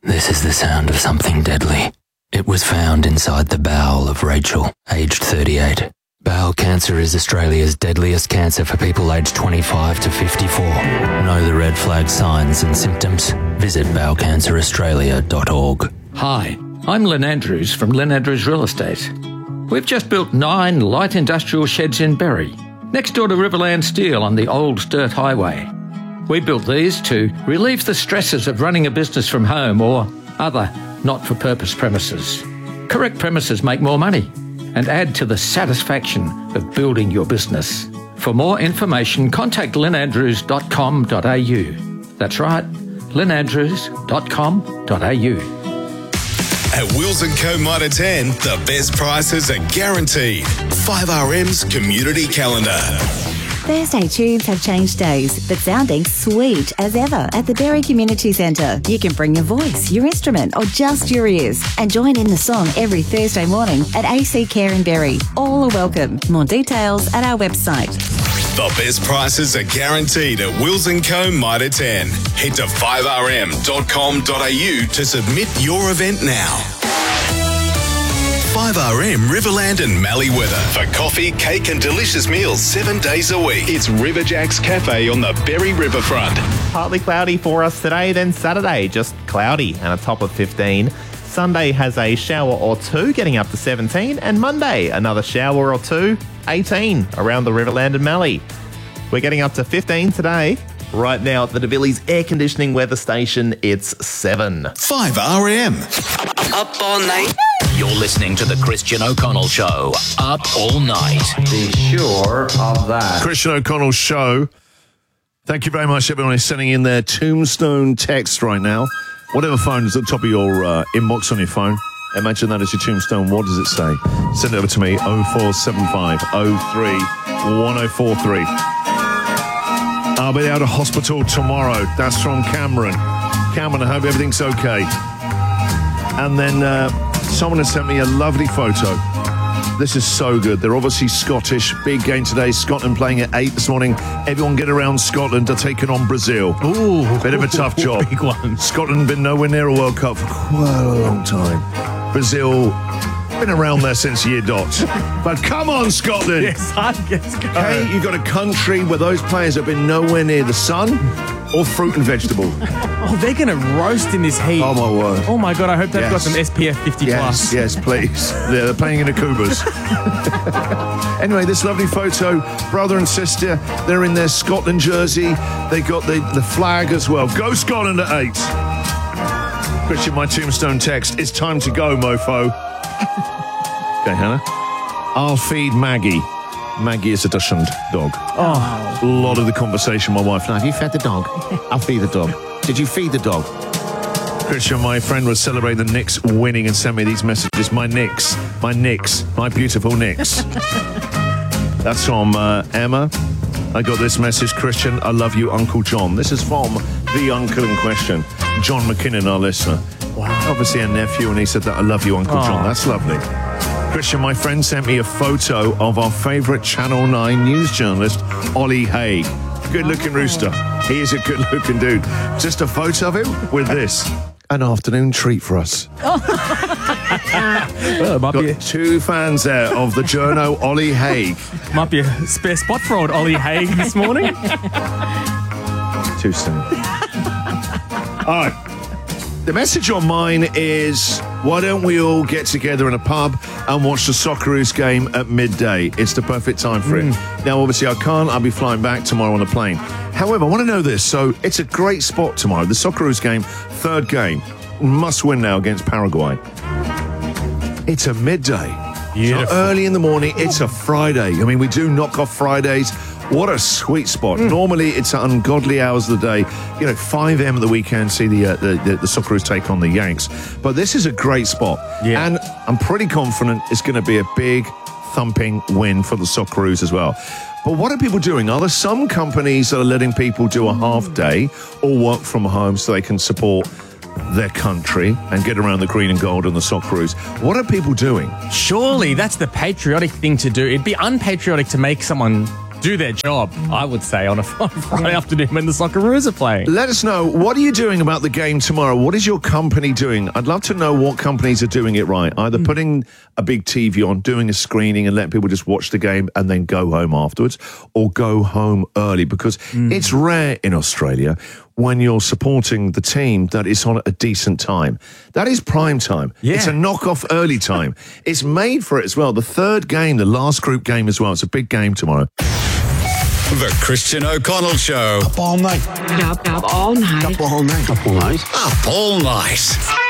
This is the sound of something deadly. It was found inside the bowel of Rachel, aged 38. Bowel cancer is Australia's deadliest cancer for people aged 25 to 54. Know the red flag signs and symptoms? Visit bowelcanceraustralia.org. Hi, I'm Lynn Andrews from Lynn Andrews Real Estate. We've just built 9 light industrial sheds in Berry, next door to Riverland Steel on the old dirt highway. We built these to relieve the stresses of running a business from home or other not-for-purpose premises. Correct premises make more money and add to the satisfaction of building your business. For more information, contact lynandrews.com.au. That's right, lynandrews.com.au. At Wills & Co. Mitre 10, the best prices are guaranteed. 5RM's Community Calendar. Thursday tunes have changed days, but sounding sweet as ever at the Berry Community Centre. You can bring your voice, your instrument, or just your ears and join in the song every Thursday morning at AC Care in Berry. All are welcome. More details at our website. The best prices are guaranteed at Wills & Co. Mitre 10. Head to 5rm.com.au to submit your event now. 5RM Riverland and Mallee weather. For coffee, cake and delicious meals 7 days a week. It's Riverjack's Cafe on the Berry Riverfront. Partly cloudy for us today, then Saturday just cloudy and a top of 15. Sunday has a shower or two, getting up to 17. And Monday, another shower or two, 18 around the Riverland and Mallee. We're getting up to 15 today. Right now at the DeVillies Air Conditioning Weather Station, it's 7. 5RM. Up all night. You're listening to the Christian O'Connell Show. Up all night. Be sure of that. Christian O'Connell Show. Thank you very much, everyone who's sending in their tombstone text right now. Whatever phone is at the top of your inbox on your phone, imagine that as your tombstone. What does it say? Send it over to me, 0475 03 1043. I'll be out of hospital tomorrow. That's from Cameron. Cameron, I hope everything's okay. And then someone has sent me a lovely photo. This is so good. They're obviously Scottish. Big game today. Scotland playing at 8 this morning. Everyone get around Scotland to taking on Brazil. Ooh. Bit of a tough job. Big one. Scotland been nowhere near a World Cup for quite a long time. Brazil been around there since year dot. But come on, Scotland. Yes, I guess. Okay, you've got a country where those players have been nowhere near the sun or fruit and vegetable. Oh, they're going to roast in this heat. Oh, my word. Oh, my God, I hope they've got some SPF 50 plus. Yes, please. They're playing in the Cougars. Anyway, this lovely photo, brother and sister, they're in their Scotland jersey. They got the flag as well. Go Scotland at 8. Christian, my tombstone text, it's time to go, mofo. Okay, Hannah. I'll feed Maggie. Maggie is a Dachshund dog. Oh. A lot of the conversation, my wife, now, have you fed the dog? I'll feed the dog. Did you feed the dog? Christian, my friend was celebrating the Knicks winning and sent me these messages. My Knicks, my beautiful Knicks. That's from Emma. I got this message, Christian, I love you, Uncle John. This is from the uncle in question, John McKinnon, our listener. Wow. Obviously a nephew, and he said that, I love you, Uncle John. That's lovely. Christian, my friend sent me a photo of our favourite Channel 9 news journalist, Ollie Haig. Good-looking rooster. He is a good-looking dude. Just a photo of him with this. An afternoon treat for us. Well, it might Got 2 fans there of the journo, Ollie Haig. Might be a spare spot for old Ollie Haig this morning. Too soon. All right. The message on mine is, why don't we all get together in a pub and watch the Socceroos game at midday? It's the perfect time for it. Now, obviously, I can't. I'll be flying back tomorrow on a plane. However, I want to know this. So, it's a great spot tomorrow. The Socceroos game, 3rd game. Must win now against Paraguay. It's a midday. Beautiful. So early in the morning. It's a Friday. I mean, we do knock off Fridays. What a sweet spot. Normally, it's at ungodly hours of the day. 5 a.m. at the weekend, see the Socceroos take on the Yanks. But this is a great spot. Yeah. And I'm pretty confident it's going to be a big, thumping win for the Socceroos as well. But what are people doing? Are there some companies that are letting people do a half day or work from home so they can support their country and get around the green and gold and the Socceroos? What are people doing? Surely that's the patriotic thing to do. It'd be unpatriotic to make someone do their job, I would say, on a Friday afternoon when the Socceroos are playing. Let us know, what are you doing about the game tomorrow? What is your company doing? I'd love to know what companies are doing it right. Either putting a big TV on, doing a screening and letting people just watch the game and then go home afterwards, or go home early, because it's rare in Australia when you're supporting the team that is on at a decent time. That is prime time. Yeah. It's a knockoff early time. It's made for it as well. The third game, the last group game as well. It's a big game tomorrow. The Christian O'Connell Show. Up all night. Up all night. Up all night. Up all night.